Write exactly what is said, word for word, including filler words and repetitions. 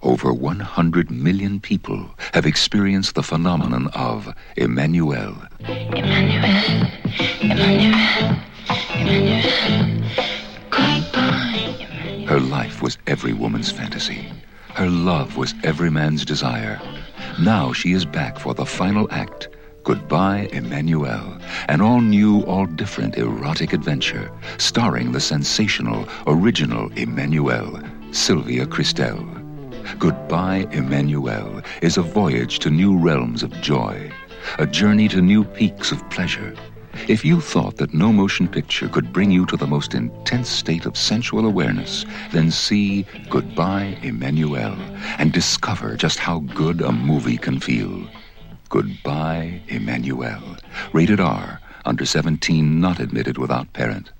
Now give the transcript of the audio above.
Over one hundred million people have experienced the phenomenon of Emmanuel. Emmanuel, Emmanuel, Emmanuel, goodbye, Emmanuel. Her life was every woman's fantasy. Her love was every man's desire. Now she is back for the final act, Goodbye, Emmanuel, an all-new, all-different erotic adventure starring the sensational, original Emmanuel, Sylvia Christel. Goodbye, Emmanuel is a voyage to new realms of joy, a journey to new peaks of pleasure. If you thought that no motion picture could bring you to the most intense state of sensual awareness, then see Goodbye, Emmanuel, and discover just how good a movie can feel. Goodbye, Emmanuel. Rated R, under seventeen, not admitted without parent.